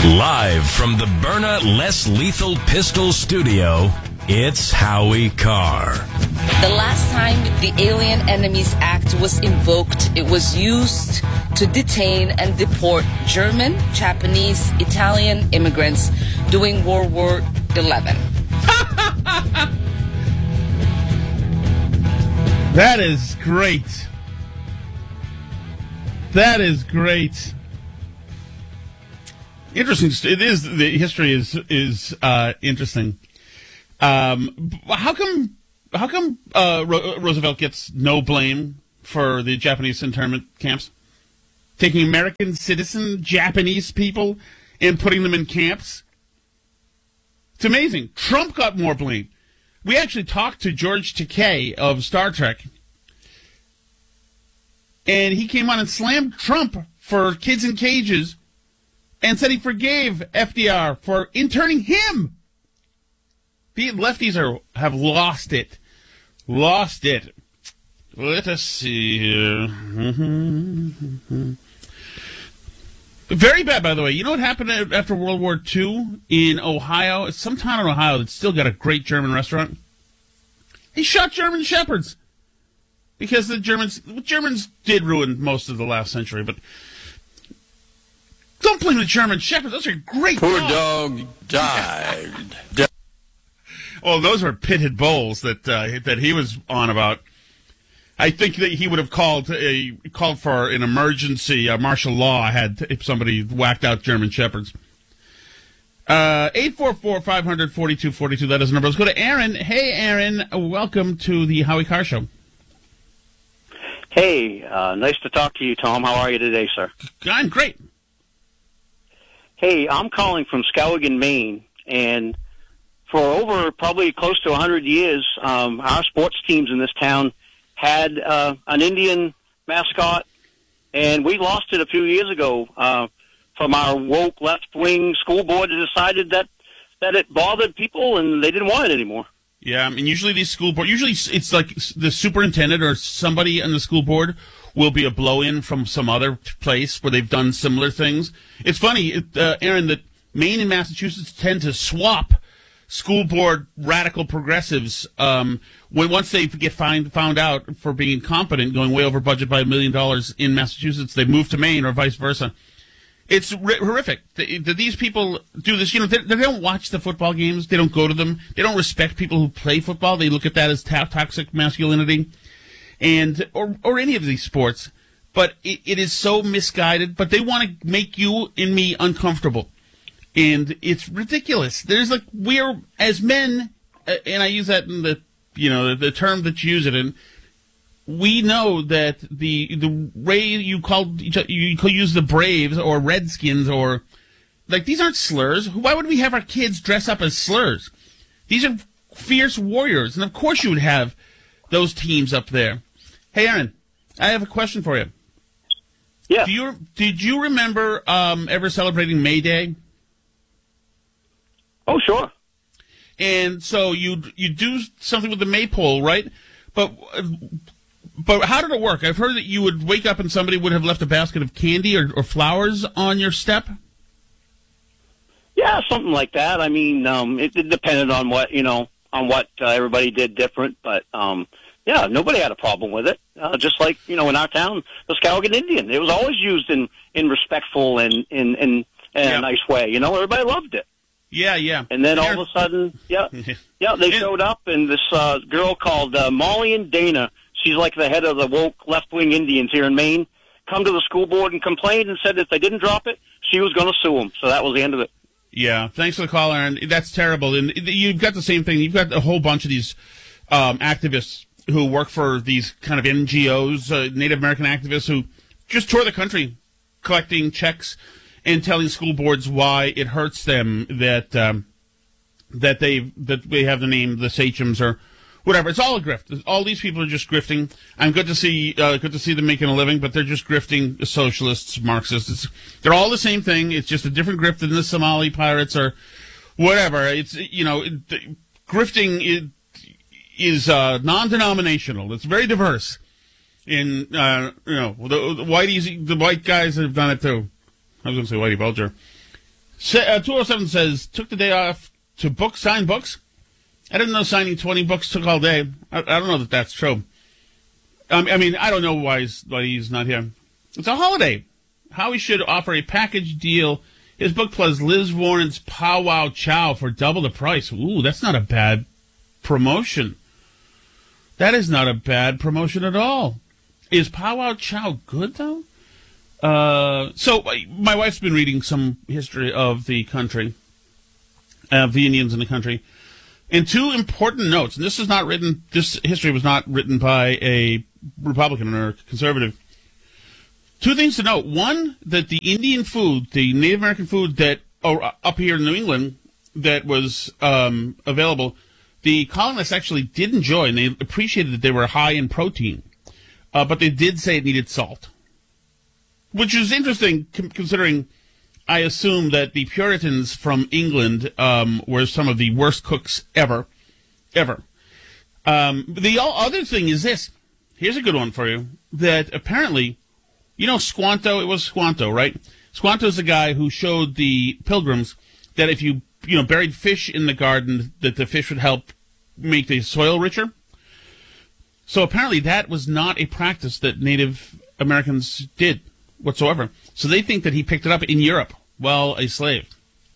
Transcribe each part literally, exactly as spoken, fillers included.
Live from the Byrna Less Lethal Pistol Studio, it's Howie Carr. The last time the Alien Enemies Act was invoked, it was used to detain and deport German, Japanese, Italian immigrants during World War Eleven. That is great. That is great. Interesting. It is. The history is is uh, interesting. Um, how come? How come uh, Ro- Roosevelt gets no blame for the Japanese internment camps, taking American citizen Japanese people and putting them in camps? It's amazing. Trump got more blame. We actually talked to George Takei of Star Trek, and he came on and slammed Trump for kids in cages and said he forgave F D R for interning him. The lefties are have lost it. Lost it. Let us see here. Mm-hmm. Very bad, by the way. You know what happened after World War Two in Ohio? It's some town in Ohio that's still got a great German restaurant. He shot German shepherds because the Germans, the Germans did ruin most of the last century, but don't blame the German shepherds. Those are great. Poor dogs. dog died. Oh, those were pitted bulls that uh, that he was on about. I think that he would have called a called for an emergency uh, martial law had if somebody whacked out German shepherds. Uh, eight four four, five hundred, forty-two forty-two, that is the number. Let's go to Aaron. Hey, Aaron. Welcome to the Howie Carr Show. Hey, uh, nice to talk to you, Tom. How are you today, sir? I'm great. Hey, I'm calling from Skowhegan, Maine, and for over probably close to one hundred years, um, our sports teams in this town had uh, an Indian mascot, and we lost it a few years ago uh, from our woke left-wing school board that decided that, that it bothered people and they didn't want it anymore. Yeah, I mean, usually these school board, usually it's like the superintendent or somebody on the school board will be a blow-in from some other place where they've done similar things. It's funny, uh, Aaron, that Maine and Massachusetts tend to swap school board radical progressives um, when once they get find, found out for being incompetent, going way over budget by a million dollars in Massachusetts, they move to Maine or vice versa. It's r- horrific that, that these people do this. You know, they, they don't watch the football games. They don't go to them. They don't respect people who play football. They look at that as ta- toxic masculinity. And or or any of these sports, but it, it is so misguided. But they want to make you and me uncomfortable, and it's ridiculous. There's like we're as men, uh, and I use that in the you know the, the term that you use it in. We know that the the way you called each other, you could use the Braves or Redskins or like these aren't slurs. Why would we have our kids dress up as slurs? These are fierce warriors, and of course you would have those teams up there. Hey, Aaron, I have a question for you. Yeah. Do you, did you remember um, ever celebrating May Day? Oh, sure. And so you you do something with the maypole, right? But but how did it work? I've heard that you would wake up and somebody would have left a basket of candy or, or flowers on your step. Yeah, something like that. I mean, um, it, it depended on what you know on what uh, everybody did different, but. Um, Yeah, nobody had a problem with it. Uh, just like, you know, in our town, the Skowhegan Indian. It was always used in, in respectful and in, in, in yeah. a nice way. You know, everybody loved it. Yeah, yeah. And then all of a sudden, yeah, yeah, they showed up, and this uh, girl called uh, Molly and Dana, she's like the head of the woke left-wing Indians here in Maine, come to the school board and complained and said if they didn't drop it, she was going to sue them. So that was the end of it. Yeah, thanks for the call, Aaron. That's terrible. And you've got the same thing. You've got a whole bunch of these um, activists who work for these kind of N G Os, uh, Native American activists who just tour the country collecting checks and telling school boards why it hurts them that um, that they that they have the name the sachems or whatever. It's all a grift. All these people are just grifting. I'm good to see uh, good to see them making a living, but they're just grifting socialists, Marxists. It's, they're all the same thing. It's just a different grift than the Somali pirates or whatever. It's you know it, grifting is. is uh, non-denominational. It's very diverse. In uh, you know the, the whiteies, the white guys have done it too. I was going to say Whitey Bulger. So, uh, two oh seven says, took the day off to book, sign books. I didn't know signing twenty books took all day. I, I don't know that that's true. Um, I mean, I don't know why he's, why he's not here. It's a holiday. Howie should offer a package deal. His book plus Liz Warren's Pow Wow Chow for double the price. Ooh, that's not a bad promotion. That is not a bad promotion at all. Is Pow Wow Chow good, though? Uh, so, my wife's been reading some history of the country, of the Indians in the country. And two important notes, and this is not written, this history was not written by a Republican or conservative. Two things to note. One, that the Indian food, the Native American food that, oh, up here in New England, that was um, available, the colonists actually did enjoy, and they appreciated that they were high in protein. Uh, but they did say it needed salt. Which is interesting, c- considering I assume that the Puritans from England um, were some of the worst cooks ever. Ever. Um, the other thing is this. Here's a good one for you. That apparently, you know Squanto? It was Squanto, right? Squanto is the guy who showed the pilgrims that if you, you know, buried fish in the garden, that the fish would help make the soil richer. So apparently that was not a practice that Native Americans did whatsoever. So they think that he picked it up in Europe while a slave.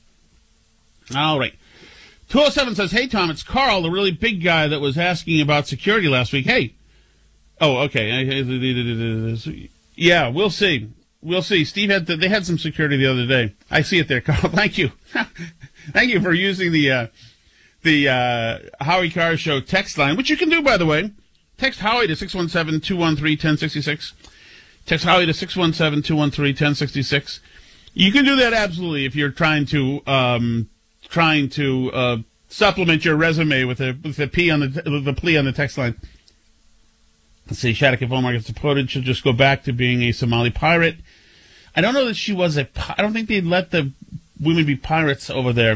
All right. two oh seven says, hey, Tom, it's Carl, the really big guy that was asking about security last week. Hey. Oh, okay. Yeah, we'll see. We'll see. Steve had the, they had some security the other day. I see it there, Carl. Thank you. Thank you for using the uh, the uh, Howie Carr Show text line, which you can do, by the way. Text Howie to six one seven, two one three, one oh six six. Text Howie to six one seven, two one three, one oh six six. You can do that absolutely if you're trying to um, trying to uh, supplement your resume with a with a P on the the plea on the text line. Let's see, Shattuck, if Omar gets deported, she'll just go back to being a Somali pirate. I don't know that she was a. I don't think they'd let the women be pirates over there.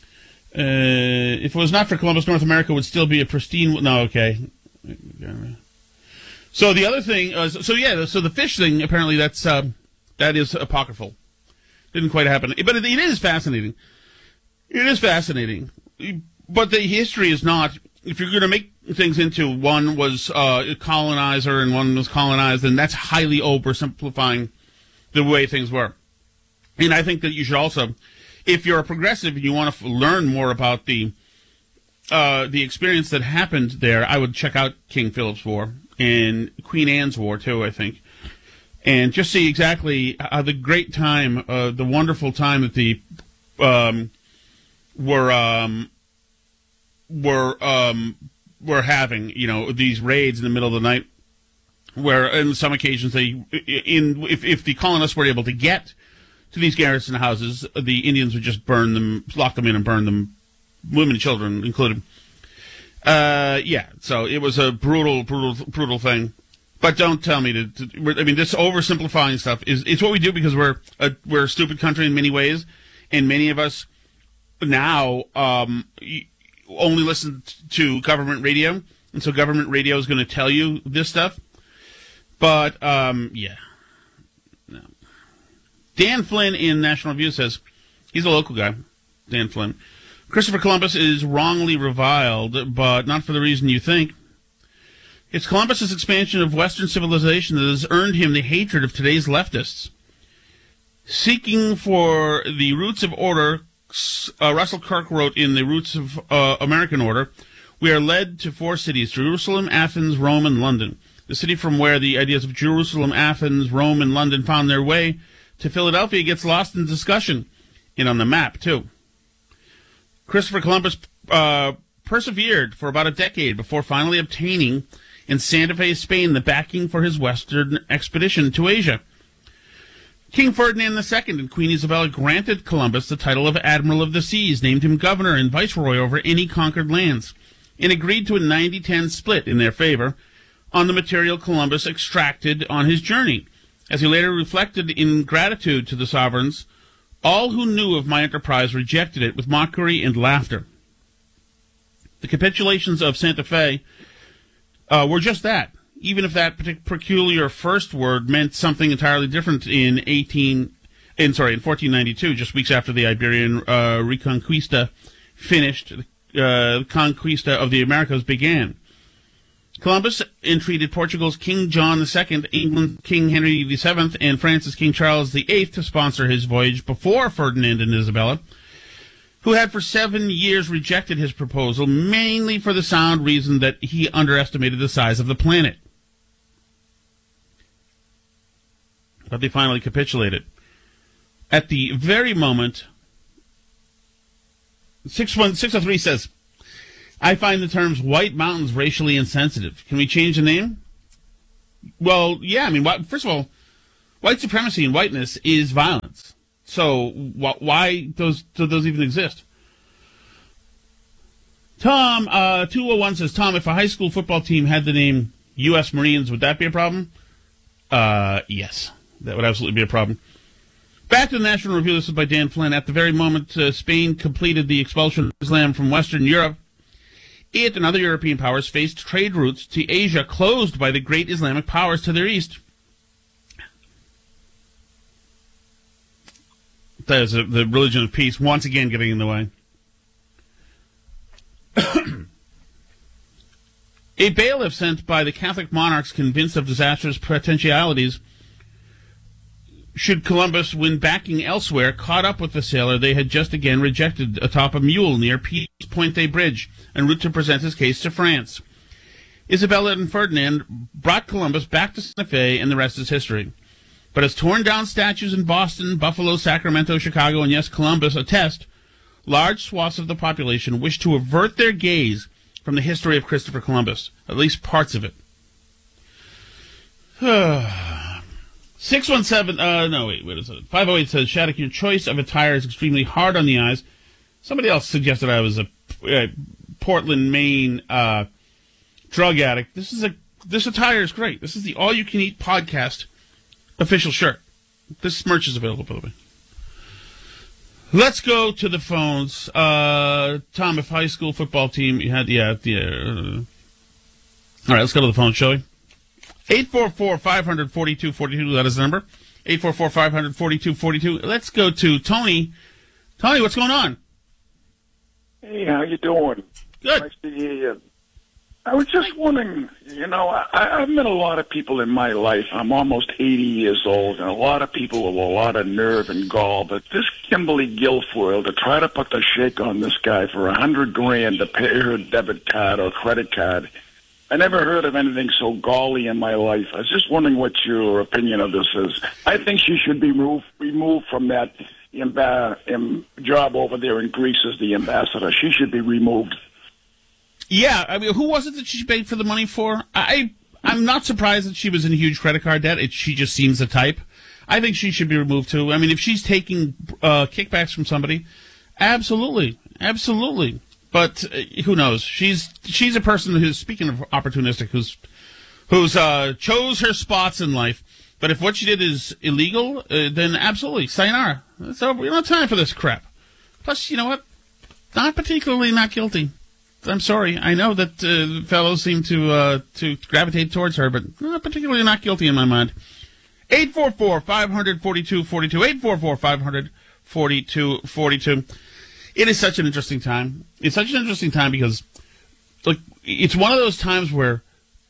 Uh, if it was not for Columbus, North America would still be a pristine. No, okay. So the other thing, uh, so yeah, so the fish thing, apparently that's uh, that is apocryphal. Didn't quite happen, but it, it is fascinating. It is fascinating, but the history is not. If you're going to make things into one was uh, a colonizer and one was colonized, then that's highly oversimplifying the way things were. And I think that you should also, if you're a progressive and you want to f- learn more about the uh, the experience that happened there, I would check out King Philip's War and Queen Anne's War too, I think, and just see exactly how the great time, uh, the wonderful time that the um, were um, were um, were having, you know, these raids in the middle of the night, where on some occasions they, in if if the colonists were able to get to these garrison houses, the Indians would just burn them, lock them in, and burn them, women and children included. Uh, yeah, so it was a brutal, brutal, brutal thing. But don't tell me to. to I mean, this oversimplifying stuff is it's what we do because we're a, we're a stupid country in many ways, and many of us now um, only listen to government radio, and so government radio is going to tell you this stuff. But um, yeah, no. Dan Flynn in National Review says he's a local guy. Dan Flynn. Christopher Columbus is wrongly reviled, but not for the reason you think. It's Columbus's expansion of Western civilization that has earned him the hatred of today's leftists. Seeking for the roots of order, uh, Russell Kirk wrote in The Roots of uh, American Order, we are led to four cities, Jerusalem, Athens, Rome, and London. The city from where the ideas of Jerusalem, Athens, Rome, and London found their way to Philadelphia gets lost in discussion, and on the map, too. Christopher Columbus uh, persevered for about a decade before finally obtaining in Santa Fe, Spain, the backing for his western expedition to Asia. King Ferdinand the Second and Queen Isabella granted Columbus the title of Admiral of the Seas, named him governor and viceroy over any conquered lands, and agreed to a ninety ten split in their favor on the material Columbus extracted on his journey. As he later reflected in gratitude to the sovereigns, all who knew of my enterprise rejected it with mockery and laughter. The capitulations of Santa Fe uh, were just that, even if that peculiar first word meant something entirely different in eighteen In sorry, in fourteen ninety-two, just weeks after the Iberian uh, Reconquista finished, uh, the conquista of the Americas began. Columbus entreated Portugal's King John the Second, England's King Henry the Seventh, and France's King Charles the Eighth to sponsor his voyage before Ferdinand and Isabella, who had for seven years rejected his proposal, mainly for the sound reason that he underestimated the size of the planet. But they finally capitulated. At the very moment, six one six oh three says, I find the terms White Mountains racially insensitive. Can we change the name? Well, yeah, I mean, first of all, white supremacy and whiteness is violence. So why those, do those even exist? Tom, uh, two oh one says, Tom, if a high school football team had the name U S Marines, would that be a problem? Uh, yes, that would absolutely be a problem. Back to the National Review, this is by Dan Flynn. At the very moment uh, Spain completed the expulsion of Islam from Western Europe, it and other European powers faced trade routes to Asia closed by the great Islamic powers to their east. That is a, the religion of peace once again getting in the way. A bailiff sent by the Catholic monarchs convinced of disastrous potentialities should Columbus, when backing elsewhere, caught up with the sailor they had just again rejected atop a mule near Peace Pointe Bridge, en route to present his case to France. Isabella and Ferdinand brought Columbus back to Santa Fe, and the rest is history. But as torn down statues in Boston, Buffalo, Sacramento, Chicago, and yes, Columbus attest, large swaths of the population wish to avert their gaze from the history of Christopher Columbus, at least parts of it. six one seven, uh, no, wait, what is it? five oh eight says, Shattuck, your choice of attire is extremely hard on the eyes. Somebody else suggested I was a, a Portland, Maine, uh, drug addict. This is a, this attire is great. This is the all-you-can-eat podcast official shirt. This merch is available, by the way. Let's go to the phones. Uh, Tom, if high school football team, you had, yeah, the, uh, all right, let's go to the phone, shall we? eight four four, five hundred, forty-two forty-two, that is the number. eight four four, five hundred, forty-two forty-two. Let's go to Tony. Tony, what's going on? Hey, how you doing? Good. Nice to hear you. I was just wondering, you know, I, I've met a lot of people in my life. I'm almost eighty years old, and a lot of people with a lot of nerve and gall. But this Kimberly Guilfoyle, to try to put the shake on this guy for a hundred grand to pay her debit card or credit card, I never heard of anything so gaudy in my life. I was just wondering what your opinion of this is. I think she should be removed, removed from that imba- im- job over there in Greece as the ambassador. She should be removed. Yeah, I mean, who was it that she paid for the money for? I, I'm not surprised that she was in huge credit card debt. It, she just seems the type. I think she should be removed, too. I mean, if she's taking uh, kickbacks from somebody, absolutely, absolutely. But uh, who knows? She's she's a person who's, speaking of opportunistic, who's who's uh, chose her spots in life. But if what she did is illegal, uh, then absolutely, sayonara. It's over. We don't have time for this crap. Plus, you know what? Not particularly not guilty. I'm sorry. I know that uh, fellows seem to uh, to gravitate towards her, but not particularly not guilty in my mind. eight four four, five hundred, forty-two forty-two. eight four four, five hundred, forty-two forty-two. It is such an interesting time. It's such an interesting time because, like, it's one of those times where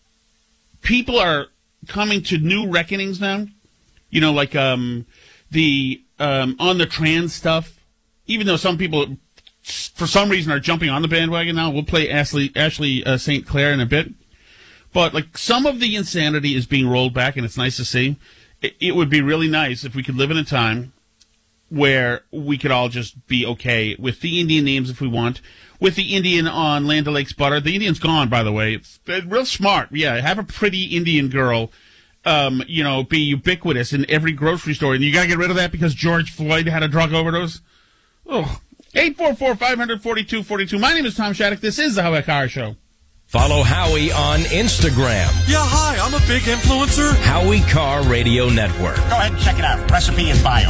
people are coming to new reckonings now. You know, like um, the um, on the trans stuff. Even though some people, for some reason, are jumping on the bandwagon now. We'll play Ashley Ashley uh, Saint Clair in a bit. But like some of the insanity is being rolled back, and it's nice to see. It, it would be really nice if we could live in a time where we could all just be okay with the Indian names if we want, with the Indian on Land O'Lakes butter. The Indian's gone, by the way. It's real smart. Yeah, have a pretty Indian girl, um, you know, be ubiquitous in every grocery store. And you got to get rid of that because George Floyd had a drug overdose. Oh, eight four four, five hundred, forty-two forty-two. My name is Tom Shattuck. This is the Howie Carr Show. Follow Howie on Instagram. Yeah, hi, I'm a big influencer. Howie Carr Radio Network. Go ahead and check it out. Recipe in bio.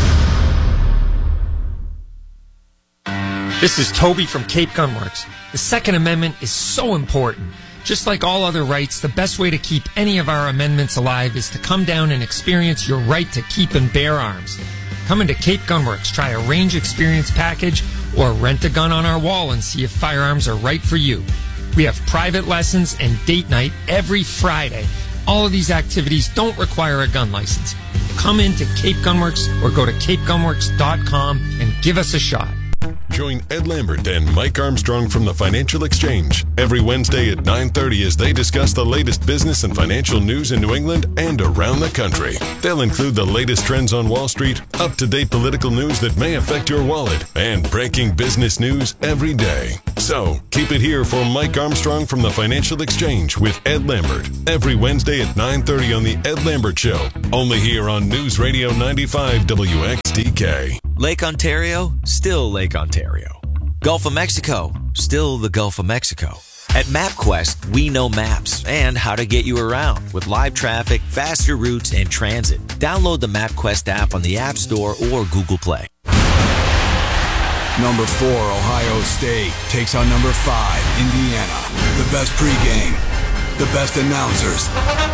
This is Toby from Cape Gunworks. The Second Amendment is so important. Just like all other rights, the best way to keep any of our amendments alive is to come down and experience your right to keep and bear arms. Come into Cape Gunworks, try a range experience package, or rent a gun on our wall and see if firearms are right for you. We have private lessons and date night every Friday. All of these activities don't require a gun license. Come into Cape Gunworks or go to cape gunworks dot com and give us a shot. Join Ed Lambert and Mike Armstrong from the Financial Exchange every Wednesday at nine thirty as they discuss the latest business and financial news in New England and around the country. They'll include the latest trends on Wall Street, up-to-date political news that may affect your wallet, and breaking business news every day. So, keep it here for Mike Armstrong from the Financial Exchange with Ed Lambert every Wednesday at nine thirty on the Ed Lambert Show, only here on News Radio ninety-five W X D K. Lake Ontario, still Lake Ontario. Gulf of Mexico, still the Gulf of Mexico. At MapQuest, we know maps and how to get you around with live traffic, faster routes, and transit. Download the MapQuest app on the App Store or Google Play. Number four, Ohio State takes on number five, Indiana. The best pregame, the best announcers.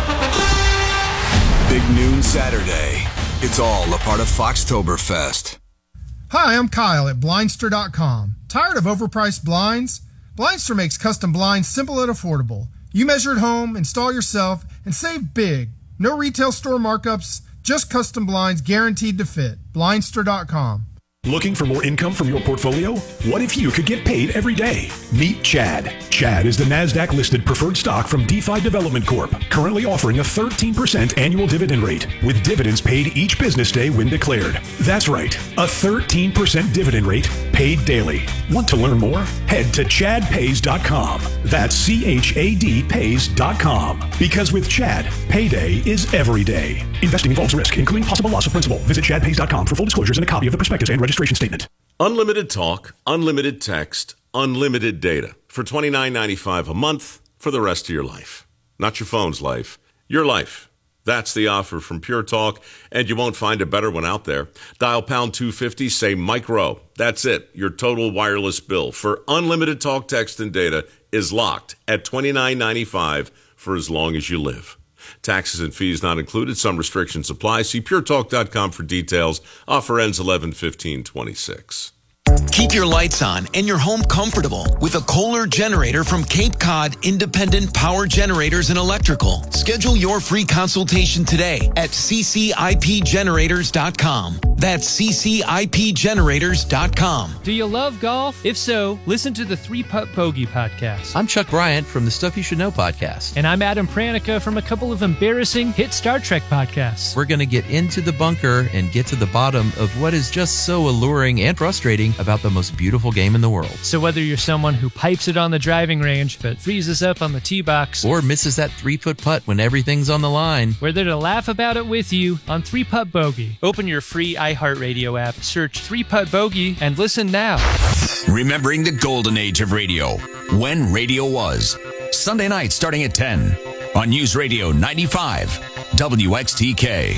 Big noon Saturday. It's all a part of Foxtoberfest. Hi, I'm Kyle at Blindster dot com. Tired of overpriced blinds? Blindster makes custom blinds simple and affordable. You measure at home, install yourself, and save big. No retail store markups, just custom blinds guaranteed to fit. Blindster dot com. Looking for more income from your portfolio? What if you could get paid every day? Meet Chad. Chad is the NASDAQ-listed preferred stock from DeFi Development Corp, currently offering a thirteen percent annual dividend rate, with dividends paid each business day when declared. That's right, a thirteen percent dividend rate paid daily. Want to learn more? Head to chad pays dot com. That's C H A D pays dot com. Because with Chad, payday is every day. Investing involves risk, including possible loss of principal. Visit chad pays dot com for full disclosures and a copy of the prospectus and registration statement. Unlimited talk, unlimited text, unlimited data for twenty-nine ninety-five a month for the rest of your life. Not your phone's life, your life. That's the offer from Pure Talk, and you won't find a better one out there. Dial pound two fifty, say Mike Rowe. That's it. Your total wireless bill for unlimited talk, text, and data is locked at twenty-nine ninety-five for as long as you live. Taxes and fees not included. Some restrictions apply. See pure talk dot com for details. Offer ends eleven fifteen twenty-six. Keep your lights on and your home comfortable with a Kohler generator from Cape Cod Independent Power Generators and Electrical. Schedule your free consultation today at c c i p generators dot com. That's c c i p generators dot com. Do you love golf? If so, listen to the Three Putt Bogey podcast. I'm Chuck Bryant from the Stuff You Should Know podcast. And I'm Adam Pranica from a couple of embarrassing hit Star Trek podcasts. We're going to get into the bunker and get to the bottom of what is just so alluring and frustrating about the most beautiful game in the world. So whether you're someone who pipes it on the driving range but freezes up on the tee box, or misses that three-foot putt when everything's on the line, we're there to laugh about it with you on Three Putt Bogey. Open your free iHeartRadio app, search Three Putt Bogey, and listen now. Remembering the golden age of radio, when radio was. Sunday night starting at ten on News Radio ninety-five W X T K.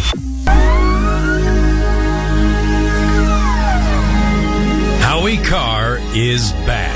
Howie Carr is back.